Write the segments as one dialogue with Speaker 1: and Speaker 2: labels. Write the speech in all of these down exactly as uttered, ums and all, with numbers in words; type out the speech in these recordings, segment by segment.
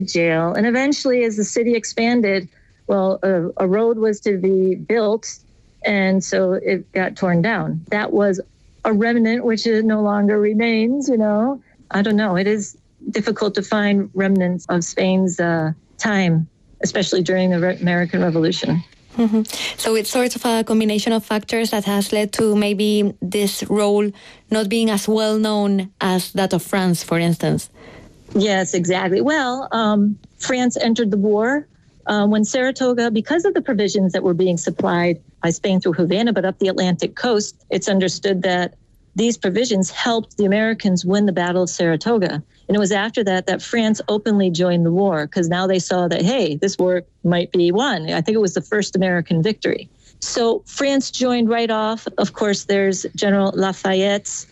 Speaker 1: jail. And eventually, as the city expanded, well, a, a road was to be built, and so it got torn down. That was a remnant, which no longer remains, you know. I don't know. It is difficult to find remnants of Spain's uh, time, especially during the Re- American Revolution.
Speaker 2: Mm-hmm. So it's sort of a combination of factors that has led to maybe this role not being as well known as that of France, for instance.
Speaker 1: Yes, exactly. Well, um, France entered the war uh, when Saratoga, because of the provisions that were being supplied by Spain through Havana, but up the Atlantic coast, it's understood that these provisions helped the Americans win the Battle of Saratoga. And it was after that that France openly joined the war, because now they saw that, hey, this war might be won. I think it was the first American victory. So France joined right off. Of course, there's General Lafayette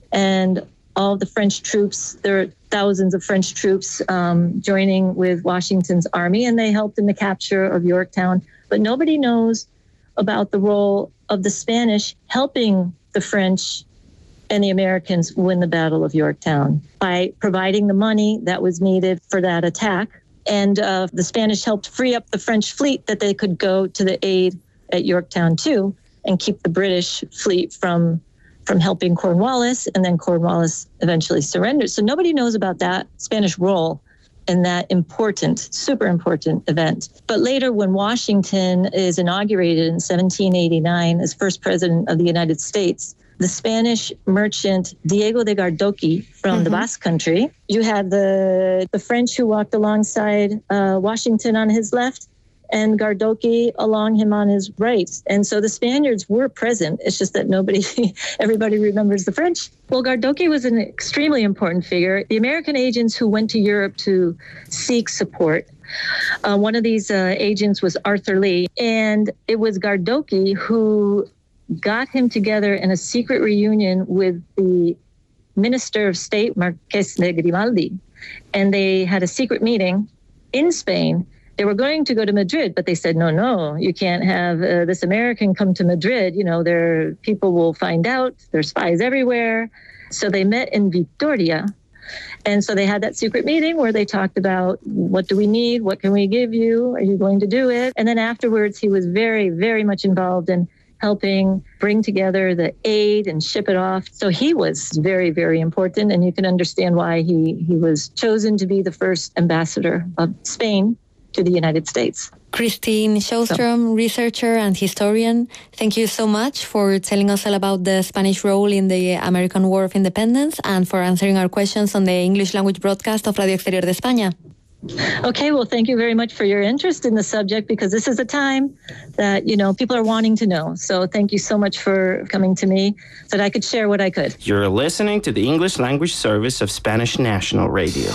Speaker 1: and all the French troops. There are thousands of French troops um, joining with Washington's army, and they helped in the capture of Yorktown. But nobody knows about the role of the Spanish helping the French and the Americans win the Battle of Yorktown by providing the money that was needed for that attack. And uh, the Spanish helped free up the French fleet that they could go to the aid at Yorktown too, and keep the British fleet from from helping Cornwallis, and then Cornwallis eventually surrendered. So nobody knows about that Spanish role in that important, super important event. But later, when Washington is inaugurated in seventeen eighty-nine as first president of the United States, the Spanish merchant Diego de Gardoqui from mm-hmm. the Basque Country, you had the, the French who walked alongside uh, Washington on his left, and Gardoqui along him on his right. And so the Spaniards were present. It's just that nobody, everybody remembers the French. Well, Gardoqui was an extremely important figure. The American agents who went to Europe to seek support, uh, one of these uh, agents was Arthur Lee, and it was Gardoqui who got him together in a secret reunion with the Minister of State, Marques de Grimaldi. And they had a secret meeting in Spain. They were going to go to Madrid, but they said, no, no, you can't have uh, this American come to Madrid. You know, there people will find out. There's spies everywhere. So they met in Vitoria. And so they had that secret meeting where they talked about, what do we need? What can we give you? Are you going to do it? And then afterwards, he was very, very much involved in helping bring together the aid and ship it off. So he was very, very important. And you can understand why he, he was chosen to be the first ambassador of Spain to the United States.
Speaker 2: Christine Sjöström, so. researcher and historian, thank you so much for telling us all about the Spanish role in the American War of Independence and for answering our questions on the English language broadcast of Radio Exterior de España.
Speaker 1: Okay, well, thank you very much for your interest in the subject, because this is a time that, you know, people are wanting to know. So thank you so much for coming to me so that I could share what I could.
Speaker 3: You're listening to the English language service of Spanish National Radio.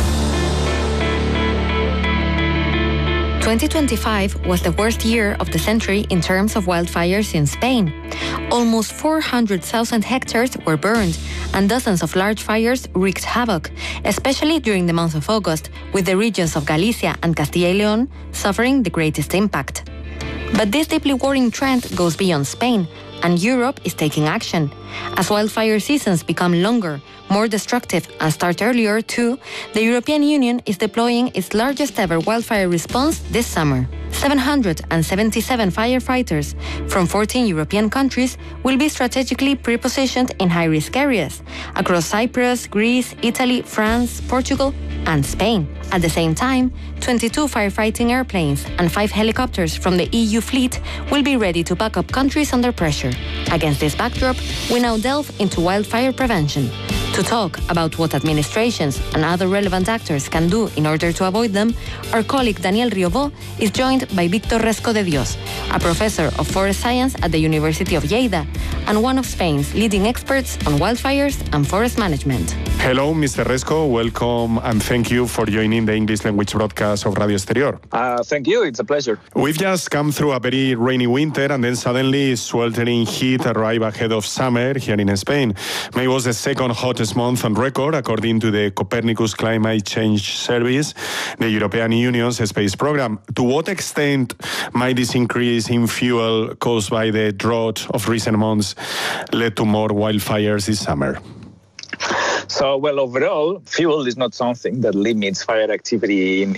Speaker 2: twenty twenty-five was the worst year of the century in terms of wildfires in Spain. Almost four hundred thousand hectares were burned, and dozens of large fires wreaked havoc, especially during the month of August, with the regions of Galicia and Castilla y León suffering the greatest impact. But this deeply worrying trend goes beyond Spain, and Europe is taking action. As wildfire seasons become longer, more destructive, and start earlier too, the European Union is deploying its largest ever wildfire response this summer. seven hundred seventy-seven firefighters from fourteen European countries will be strategically pre-positioned in high-risk areas across Cyprus, Greece, Italy, France, Portugal, and Spain. At the same time, twenty-two firefighting airplanes and five helicopters from the E U fleet will be ready to back up countries under pressure. Against this backdrop, we now delve into wildfire prevention. To talk about what administrations and other relevant actors can do in order to avoid them, our colleague Daniel Riobó is joined by Víctor Resco de Dios, a professor of forest science at the University of Lleida and one of Spain's leading experts on wildfires and forest management.
Speaker 4: Hello, Mister Resco. Welcome and thank you for joining the English language broadcast of Radio Exterior.
Speaker 5: Uh, thank you. It's a pleasure.
Speaker 4: We've just come through a very rainy winter and then suddenly sweltering heat arrived ahead of summer here in Spain. May was the second hottest month on record, according to the Copernicus Climate Change Service, the European Union's space program. To what extent might this increase in fuel caused by the drought of recent months lead to more wildfires this summer?
Speaker 5: So, well, overall, fuel is not something that limits fire activity in,